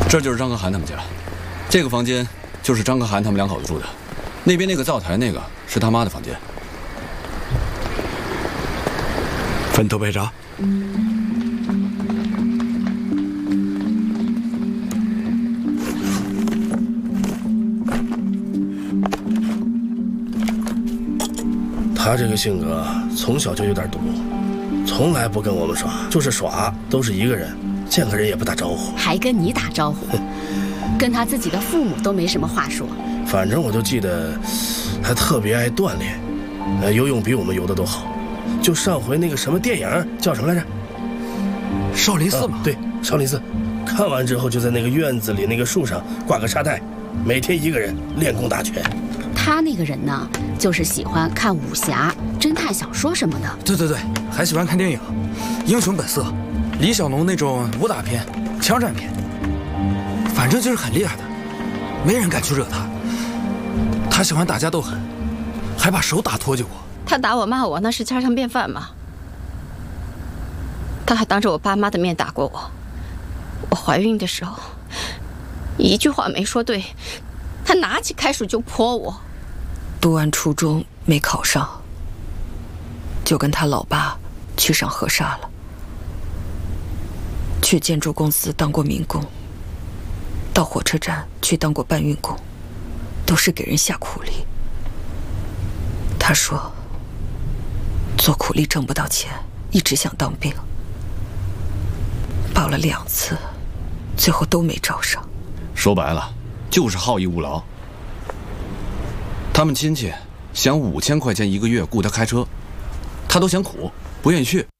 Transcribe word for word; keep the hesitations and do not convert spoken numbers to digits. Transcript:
这就是张可涵他们家，这个房间就是张可涵他们两口子住的，那边那个灶台那个是他妈的房间。 分头备查。 他这个性格从小就有点毒，从来不跟我们耍，就是耍都是一个人，见个人也不打招呼， 还跟你打招呼，跟他自己的父母都没什么话说。 反正我就记得，他特别爱锻炼，呃，游泳比我们游的都好。就上回那个什么电影叫什么来着？ 少林寺嘛、 啊。对，少林寺。看完之后就在那个院子里那个树上挂个沙袋，每天一个人练功打拳。 他那个人呢，就是喜欢看武侠、侦探小说什么的。 对对对，还喜欢看电影，《英雄本色》，李小龙那种武打片、枪战片，反正就是很厉害的，没人敢去惹他。他喜欢打架斗狠，还把手打脱臼过。 他打我骂我，那是家常便饭嘛。他还当着我爸妈的面打过我。我怀孕的时候，一句话没说对，他拿起开水就泼我。 读完初中没考上，就跟他老爸去上河沙了。去建筑公司当过民工，到火车站去当过搬运工，都是给人下苦力。他说做苦力挣不到钱，一直想当兵，报了两次，最后都没招上。 说白了就是好逸恶劳。他们亲戚想五千块钱一个月雇他开车，他都嫌苦，不愿意去。